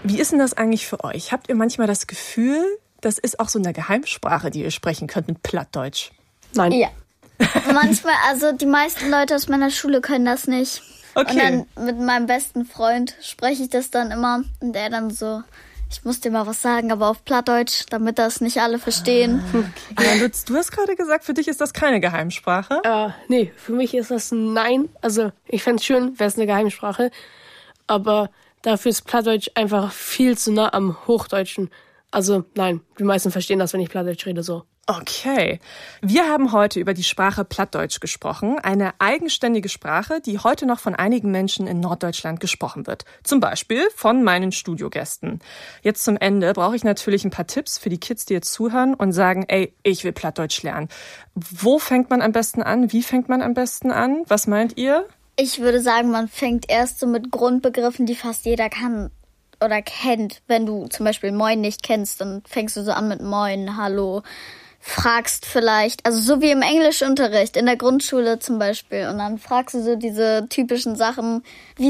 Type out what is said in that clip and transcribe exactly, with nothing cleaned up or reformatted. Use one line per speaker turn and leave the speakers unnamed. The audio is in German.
Wie ist denn das eigentlich für euch? Habt ihr manchmal das Gefühl, das ist auch so eine Geheimsprache, die ihr sprechen könnt mit Plattdeutsch?
Nein.
Ja. Manchmal, also die meisten Leute aus meiner Schule können das nicht.
Okay.
Und dann mit meinem besten Freund spreche ich das dann immer. Und er dann so, ich muss dir mal was sagen, aber auf Plattdeutsch, damit das nicht alle verstehen.
Okay. Ja, Lutz, du hast gerade gesagt, für dich ist das keine Geheimsprache.
Äh, nee, für mich ist das ein Nein. Also ich fände es schön, wäre es eine Geheimsprache. Aber dafür ist Plattdeutsch einfach viel zu nah am Hochdeutschen. Also nein, die meisten verstehen das, wenn ich Plattdeutsch rede, so.
Okay. Wir haben heute über die Sprache Plattdeutsch gesprochen, eine eigenständige Sprache, die heute noch von einigen Menschen in Norddeutschland gesprochen wird. Zum Beispiel von meinen Studiogästen. Jetzt zum Ende brauche ich natürlich ein paar Tipps für die Kids, die jetzt zuhören und sagen, ey, ich will Plattdeutsch lernen. Wo fängt man am besten an? Wie fängt man am besten an? Was meint ihr?
Ich würde sagen, man fängt erst so mit Grundbegriffen, die fast jeder kann oder kennt. Wenn du zum Beispiel Moin nicht kennst, dann fängst du so an mit Moin, Hallo, fragst vielleicht, also so wie im Englischunterricht in der Grundschule zum Beispiel. Und dann fragst du so diese typischen Sachen, wie